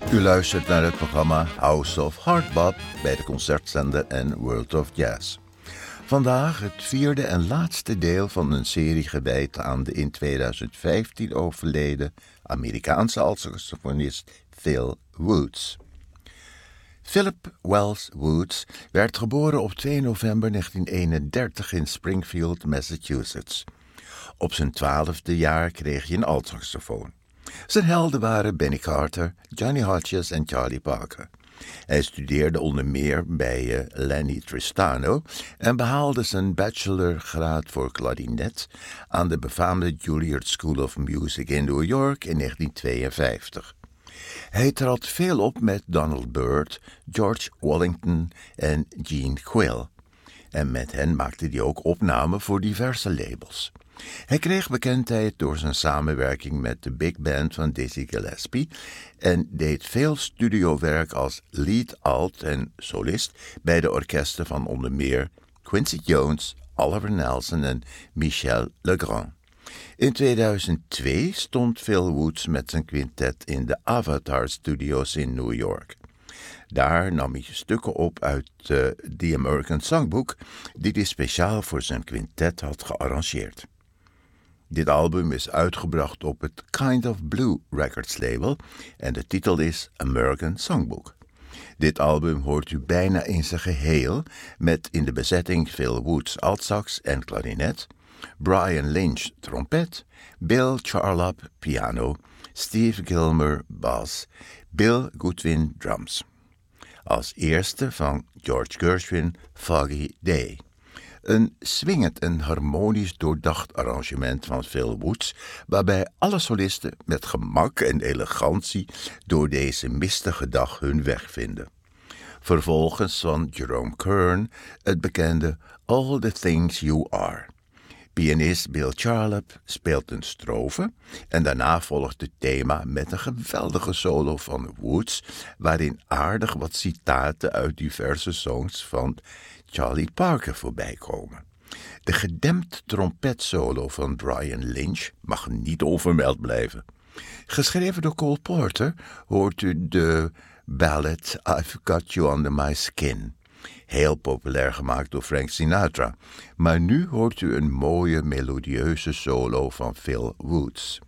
U luistert naar het programma House of Hardbop bij de concertzender en World of Jazz. Vandaag het vierde en laatste deel van een serie gewijd aan de in 2015 overleden Amerikaanse altsaxofonist Phil Woods. Philip Wells Woods werd geboren op 2 november 1931 in Springfield, Massachusetts. Op zijn 12e jaar kreeg hij een altsaxofoon. Zijn helden waren Benny Carter, Johnny Hodges en Charlie Parker. Hij studeerde onder meer bij Lenny Tristano en behaalde zijn bachelorgraad voor klarinet aan de befaamde Juilliard School of Music in New York in 1952. Hij trad veel op met Donald Byrd, George Wellington en Gene Quill. En met hen maakte hij ook opnamen voor diverse labels. Hij kreeg bekendheid door zijn samenwerking met de big band van Dizzy Gillespie en deed veel studiowerk als lead alt en solist bij de orkesten van onder meer Quincy Jones, Oliver Nelson en Michel Legrand. In 2002 stond Phil Woods met zijn quintet in de Avatar Studios in New York. Daar nam hij stukken op uit The American Songbook, die hij speciaal voor zijn quintet had gearrangeerd. Dit album is uitgebracht op het Kind of Blue Records label en de titel is American Songbook. Dit album hoort u bijna in zijn geheel met in de bezetting Phil Woods altsax en klarinet, Brian Lynch trompet, Bill Charlap piano, Steve Gilmer bas, Bill Goodwin drums. Als eerste van George Gershwin Foggy Day. Een swingend en harmonisch doordacht arrangement van Phil Woods, waarbij alle solisten met gemak en elegantie door deze mistige dag hun weg vinden. Vervolgens van Jerome Kern het bekende All the Things You Are. Pianist Bill Charlap speelt een strofe en daarna volgt het thema met een geweldige solo van Woods, waarin aardig wat citaten uit diverse songs van Charlie Parker voorbij komen. De gedempt trompetsolo van Brian Lynch mag niet onvermeld blijven. Geschreven door Cole Porter hoort u de ballad I've Got You Under My Skin. Heel populair gemaakt door Frank Sinatra. Maar nu hoort u een mooie melodieuze solo van Phil Woods.